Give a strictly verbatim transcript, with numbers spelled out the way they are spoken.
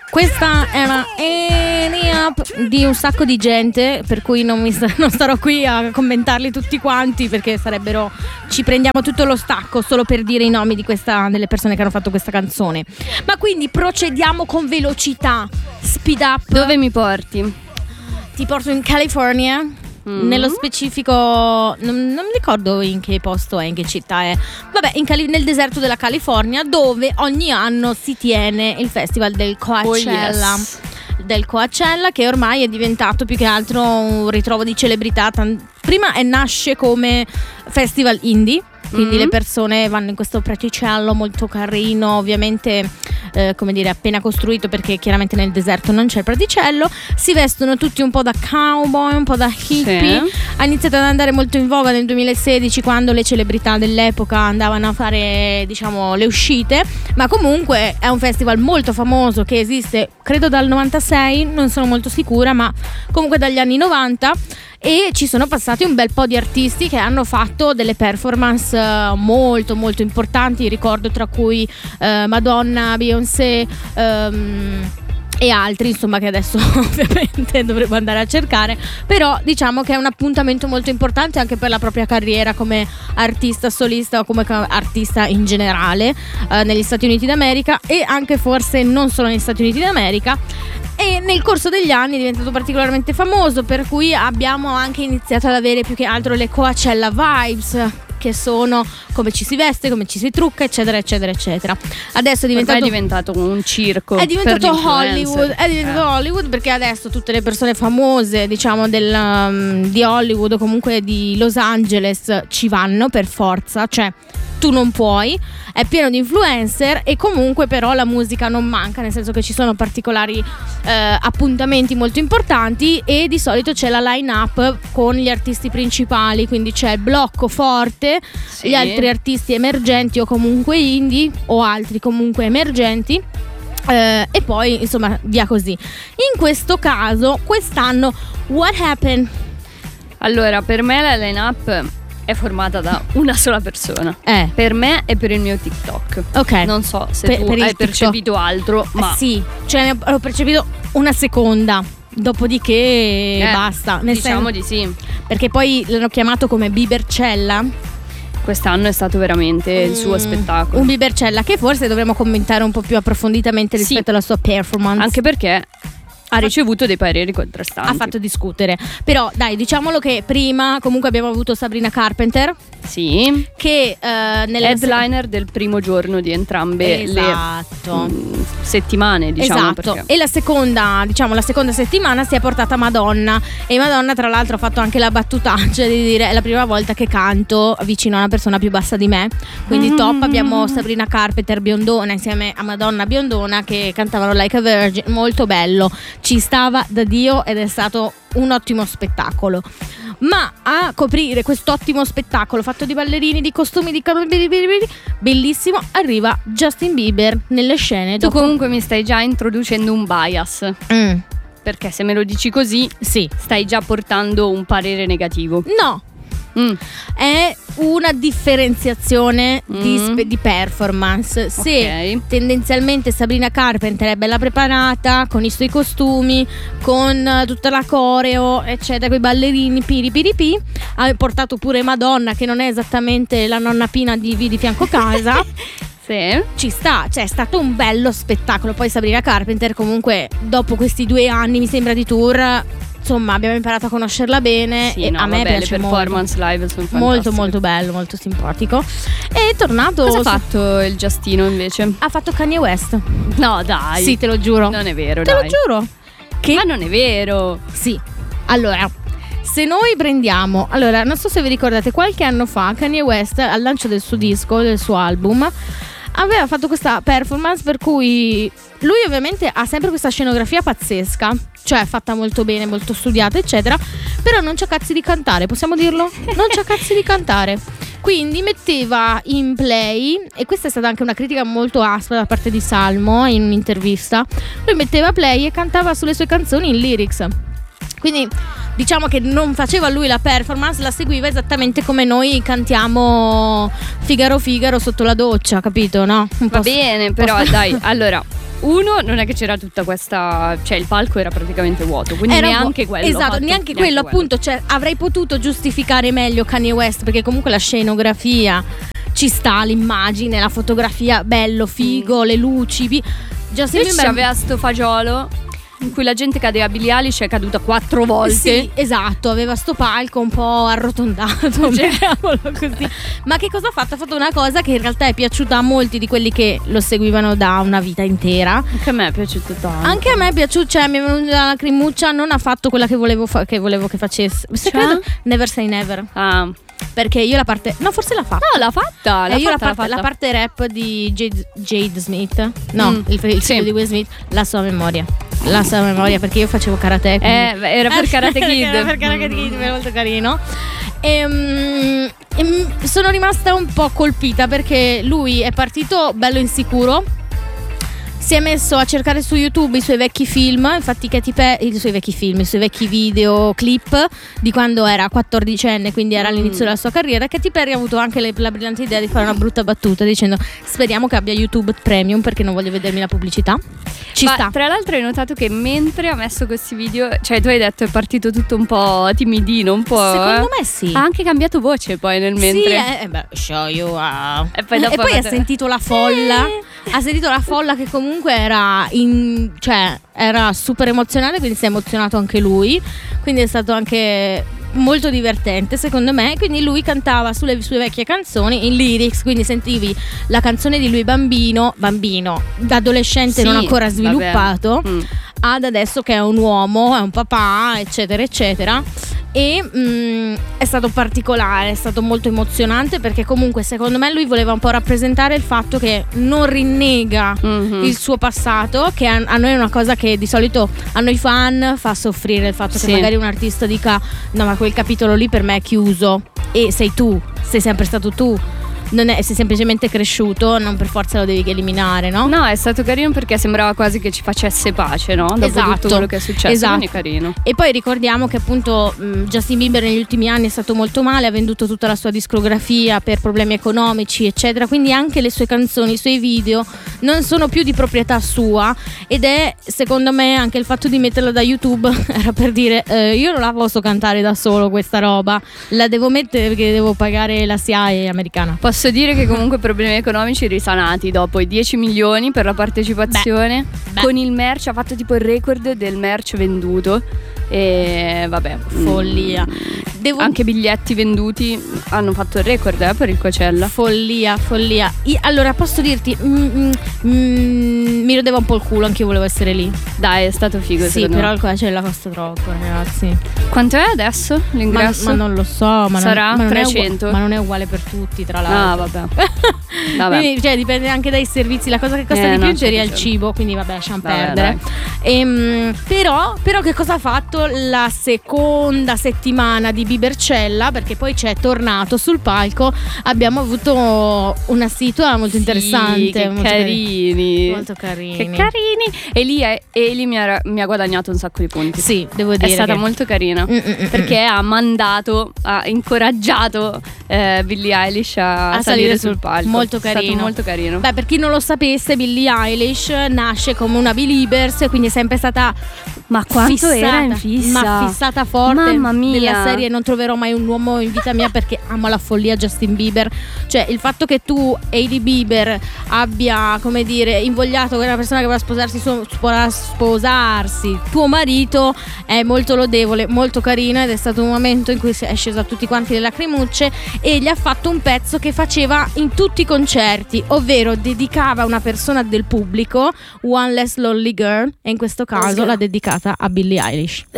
Questa è una up di un sacco di gente, per cui non, mi sta, non starò qui a commentarli tutti quanti, perché sarebbero, ci prendiamo tutto lo stacco solo per dire i nomi di questa, delle persone che hanno fatto questa canzone. Ma quindi procediamo con velocità. Speed up. Dove mi porti? Ti porto in California. Mm. Nello specifico non, non mi ricordo in che posto è, in che città è. Vabbè, in Cali- nel deserto della California, dove ogni anno si tiene il festival del Coachella. Oh, yes. Del Coachella, che ormai è diventato più che altro un ritrovo di celebrità. Prima è, nasce come festival indie, quindi mm-hmm. le persone vanno in questo praticello molto carino, ovviamente eh, come dire appena costruito, perché chiaramente nel deserto non c'è il praticello. Si vestono tutti un po' da cowboy, un po' da hippie. Sì. Ha iniziato ad andare molto in voga nel duemilasedici, quando le celebrità dell'epoca andavano a fare, diciamo, le uscite. Ma comunque è un festival molto famoso, che esiste credo dal novantasei, non sono molto sicura, ma comunque dagli anni novanta. E ci sono passati un bel po' di artisti che hanno fatto delle performance uh, molto molto importanti. Ricordo tra cui uh, Madonna, Beyoncé um, e altri, insomma, che adesso ovviamente dovremo andare a cercare. Però diciamo che è un appuntamento molto importante anche per la propria carriera come artista solista o come artista in generale uh, negli Stati Uniti d'America, e anche forse non solo negli Stati Uniti d'America. E nel corso degli anni è diventato particolarmente famoso, per cui abbiamo anche iniziato ad avere più che altro le Coachella vibes, che sono come ci si veste, come ci si trucca, eccetera eccetera eccetera. Adesso è diventato, è diventato un circo, è diventato Hollywood, è diventato eh. Hollywood, perché adesso tutte le persone famose, diciamo, del, um, di Hollywood o comunque di Los Angeles ci vanno per forza, cioè tu non puoi, è pieno di influencer. E comunque però la musica non manca, nel senso che ci sono particolari eh, appuntamenti molto importanti, e di solito c'è la line up con gli artisti principali, quindi c'è il blocco forte, sì. gli altri artisti emergenti o comunque indie o altri comunque emergenti, eh, e poi insomma via così. In questo caso quest'anno what happened? Allora, per me la line up è formata da una sola persona, eh. per me e per il mio TikTok. Ok. Non so se per, tu per hai percepito altro, ma eh, sì, cioè ne ho percepito una seconda, dopodiché eh, basta. Nel diciamo sen- di sì, perché poi l'hanno chiamato come Biebercella. Quest'anno è stato veramente mm, il suo spettacolo. Un Biebercella che forse dovremmo commentare un po' più approfonditamente rispetto sì. alla sua performance, anche perché ha ricevuto dei pareri contrastanti. Ha fatto discutere. Però dai, diciamolo che prima comunque abbiamo avuto Sabrina Carpenter. Sì. Che uh, nelle headliner se- del primo giorno di entrambe esatto. le mh, settimane, diciamo. Esatto. Perché... E la seconda, diciamo, la seconda settimana si è portata Madonna. E Madonna, tra l'altro, ha fatto anche la battutaccia di dire: è la prima volta che canto vicino a una persona più bassa di me. Quindi mm-hmm. top. Abbiamo Sabrina Carpenter biondona insieme a Madonna biondona che cantavano Like a Virgin. Molto bello. Ci stava da Dio ed è stato un ottimo spettacolo. Ma a coprire quest'ottimo spettacolo fatto di ballerini, di costumi, di bellissimo, arriva Justin Bieber nelle scene. Tu dopo... comunque mi stai già introducendo un bias. Mm. Perché se me lo dici così, sì, stai già portando un parere negativo. No. Mm. È una differenziazione mm. di, spe- di performance. Se okay. tendenzialmente Sabrina Carpenter è bella preparata con i suoi costumi, con tutta la coreo, eccetera, con i ballerini piri piri pi, ha portato pure Madonna, che non è esattamente la nonna Pina di Vi di fianco casa. Sì. Ci sta, cioè è stato un bello spettacolo. Poi Sabrina Carpenter comunque dopo questi due anni mi sembra di tour, insomma abbiamo imparato a conoscerla bene, sì, e no, a me vabbè, piace le performance molto. live sono fantastiche. Molto molto bello, molto simpatico. E è tornato. Cosa ha fatto il Giustino invece? Ha fatto Kanye West. No dai. Sì, te lo giuro. Non è vero, te dai. lo giuro. Che? Ma non è vero. Sì. Allora, se noi prendiamo, allora non so se vi ricordate, qualche anno fa Kanye West al lancio del suo disco, del suo album, aveva fatto questa performance per cui lui ovviamente ha sempre questa scenografia pazzesca, cioè fatta molto bene, molto studiata eccetera, però non c'ha cazzi di cantare, possiamo dirlo? Non c'ha cazzi di cantare. Quindi metteva in play, e questa è stata anche una critica molto aspra da parte di Salmo in un'intervista, lui metteva play e cantava sulle sue canzoni in lyrics. Quindi diciamo che non faceva lui la performance, la seguiva esattamente come noi cantiamo Figaro Figaro sotto la doccia, capito, no? Un Va po' bene, però dai, allora uno, non è che c'era tutta questa, cioè il palco era praticamente vuoto, quindi era neanche quello. Esatto, fatto, neanche neanche quello, quello. appunto, cioè avrei potuto giustificare meglio Kanye West, perché comunque la scenografia ci sta, l'immagine, la fotografia, bello, figo, mm. le luci. Justin Bieber aveva sto fagiolo in cui la gente cadeva. Billie Eilish è caduta quattro volte. Sì, esatto, aveva sto palco un po' arrotondato, cioè, così. Ma che cosa ha fatto? Ha fatto una cosa che in realtà è piaciuta a molti di quelli che lo seguivano da una vita intera. Anche a me è piaciuto tanto. Anche a me è piaciuto, cioè mi è venuta la lacrimuccia. Non ha fatto quella che volevo, fa- che, volevo che facesse. Se cioè? credo, Never Say Never. Ah. Perché io la parte. No, forse l'ha fatta. No, l'ha fatta. L'ha e io fatta, la, parte, l'ha la parte rap di Jade, Jade Smith. No, mm. il, il figlio sì. di Will Smith. La sua memoria. La sua memoria, perché io facevo karate. Quindi... Eh, era per Karate Kid. Era per Karate Kid, era molto carino. E, um, e sono rimasta un po' colpita perché lui è partito bello insicuro. Si è messo a cercare su YouTube i suoi vecchi film, infatti Katy Perry, i suoi vecchi film, i suoi vecchi video, clip di quando era quattordicenne, quindi era all'inizio mm. della sua carriera. Katy Perry ha avuto anche le, la brillante idea di fare una brutta battuta dicendo: speriamo che abbia YouTube Premium perché non voglio vedermi la pubblicità. Ci Ma sta. Tra l'altro hai notato che mentre ha messo questi video, cioè tu hai detto è partito tutto un po' timidino, un po'. Secondo eh? me sì. Ha anche cambiato voce poi nel mentre. Sì, eh, beh, show you wow. E poi, dopo e poi avete... ha sentito la folla. Eh. Ha sentito la folla che comunque era in, cioè era super emozionante, quindi si è emozionato anche lui, quindi è stato anche molto divertente secondo me. Quindi lui cantava sulle sue vecchie canzoni in lyrics, quindi sentivi la canzone di lui bambino, bambino, da adolescente sì, non ancora sviluppato, mm. ad adesso che è un uomo, è un papà, eccetera eccetera. E mh, è stato particolare, è stato molto emozionante perché comunque secondo me lui voleva un po' rappresentare il fatto che non rinnega mm-hmm. il suo passato, che a, a noi è una cosa che di solito a noi fan fa soffrire, il fatto sì. che magari un artista dica no ma quel capitolo lì per me è chiuso, e sei tu, sei sempre stato tu, non è, sei semplicemente cresciuto, non per forza lo devi eliminare, no? No, è stato carino perché sembrava quasi che ci facesse pace, no? Dopo esatto, tutto quello che è successo, esatto. quindi è carino. E poi ricordiamo che appunto mh, Justin Bieber negli ultimi anni è stato molto male, ha venduto tutta la sua discografia per problemi economici eccetera, quindi anche le sue canzoni, i suoi video non sono più di proprietà sua, ed è secondo me anche il fatto di metterla da YouTube era per dire eh, io non la posso cantare da solo questa roba, la devo mettere perché devo pagare la S I A E americana. Posso dire che comunque problemi economici risanati dopo i dieci milioni per la partecipazione. Beh, beh. Con il merch ha fatto tipo il record del merch venduto. E vabbè, follia. Devo... Anche biglietti venduti hanno fatto il record eh, per il Coachella. Follia, follia. Io, allora posso dirti mm, mm, mi rodeva un po' il culo, anche io volevo essere lì. Dai, è stato figo. Sì, però me. Il Coachella costa troppo, ragazzi. Quanto è adesso l'ingresso? Ma, ma non lo so, ma sarà non, ma trecento. Non ma non è uguale per tutti, tra l'altro. Ah, vabbè. Vabbè. Quindi, cioè, dipende anche dai servizi. La cosa che costa eh, di più no, in teoria è il cibo, quindi vabbè, lasciamo vabbè, perdere. Ehm, però, però che cosa ha fatto la seconda settimana di Biebercella? Perché poi c'è tornato sul palco. Abbiamo avuto una situa molto sì, interessante. Che molto carini. Molto carini. Che carini. E lì è, Eli mi ha, mi ha guadagnato un sacco di punti. Sì, devo dire. È stata che... molto carina. Mm-mm-mm. Perché ha mandato, ha incoraggiato eh, Billie Eilish a, a salire, salire sul palco. Molto carino. È stato molto carino. Beh, per chi non lo sapesse, Billie Eilish nasce come una Beliebers, quindi è sempre stata ma quanto fissata, era in fissa. Ma fissata forte. Mamma mia. Della serie non troverò mai un uomo in vita mia perché amo la follia Justin Bieber. Cioè il fatto che tu, Hailey Bieber, abbia, come dire, invogliato quella persona che voleva sposarsi, sposarsi tuo marito è molto lodevole, molto carina, ed è stato un momento in cui è scesa a tutti quanti le lacrimucce e gli ha fatto un pezzo che faceva in tutti i concerti, ovvero dedicava a una persona del pubblico, One Less Lonely Girl, e in questo caso l'ha dedicata a Billie Eilish.